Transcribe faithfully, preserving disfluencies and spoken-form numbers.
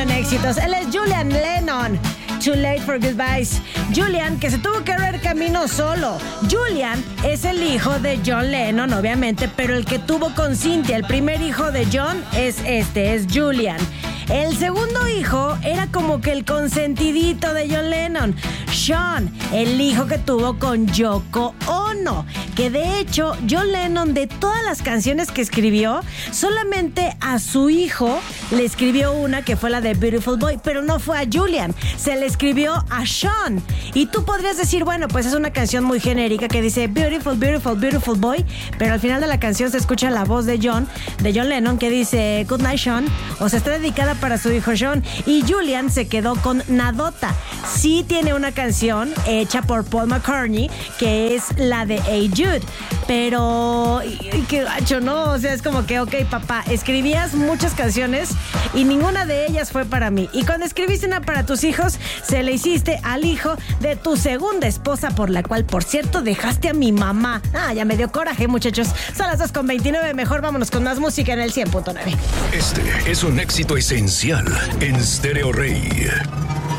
en éxitos. Él es Julian Lennon. Too Late for Goodbyes. Julian, que se tuvo que abrir camino solo. Julian es el hijo de John Lennon, obviamente, pero el que tuvo con Cynthia, el primer hijo de John, es este, es Julian. El segundo hijo era como que el consentidito de John Lennon, Sean, el hijo que tuvo con Yoko Ono, que de hecho John Lennon, de todas las canciones que escribió, solamente a su hijo le escribió una que fue la de Beautiful Boy, pero no fue a Julian, se le escribió a Sean. Y tú podrías decir, bueno, pues es una canción muy genérica que dice Beautiful, Beautiful, Beautiful Boy, pero al final de la canción se escucha la voz de John, de John Lennon, que dice Good Night Sean, o sea, está dedicada para su hijo Sean. Y Julian se quedó con Nadota. Sí tiene una canción hecha por Paul McCartney, que es la de Hey Jude, pero qué gacho, ¿no? O sea, es como que, ok, papá, escribías muchas canciones y ninguna de ellas fue para mí. Y cuando escribiste una para tus hijos, se le hiciste al hijo de tu segunda esposa, por la cual, por cierto, dejaste a mi mamá. Ah, ya me dio coraje, muchachos. Son las dos con veintinueve. Mejor vámonos con más música en el cien punto nueve. Este es un éxito esencial en Stereo Rey.